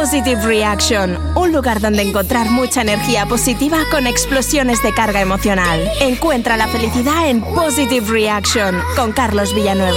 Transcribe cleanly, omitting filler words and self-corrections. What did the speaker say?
Positive Reaction, un lugar donde encontrar mucha energía positiva con explosiones de carga emocional. Encuentra la felicidad en Positive Reaction con Carlos Villanueva.